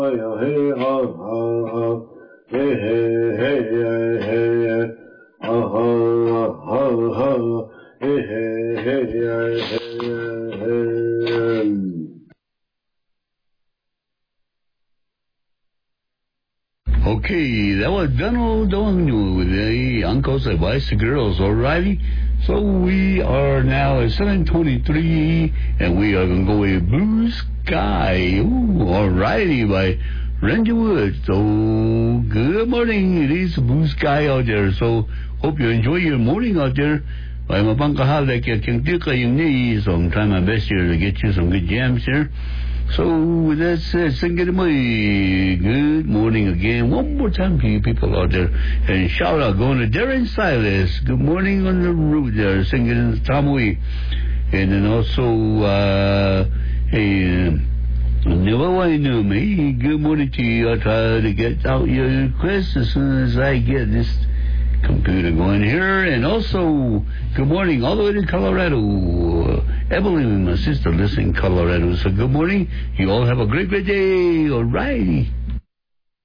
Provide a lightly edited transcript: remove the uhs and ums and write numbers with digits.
Hey, hey, ha, ha, ha. Hey, hey, hey, hey, hey. Ha, ha, ha, ha. Hey, hey, hey, hey, hey. Okay, that was Donald O'Neill with the Uncles Advice to Girls, alrighty? So we are now at 7:23, and we are going to go with Blue Sky. Ooh, alrighty, by Ranger Woods. So, good morning. It is blue sky out there. So, hope you enjoy your morning out there. I'm trying my best here to get you some good jams here. So, with that said, sing it away. Good morning again. One more time to you people out there. And shout out going to Darren Silas. Good morning on the road there. Singing Tamui. And then also, hey, never want to know me. Good morning to you. I'll try to get out your request as soon as I get this computer going here. And also, good morning all the way to Colorado. Evelyn, my sister, lives in Colorado. So good morning. You all have a great, great day. All righty.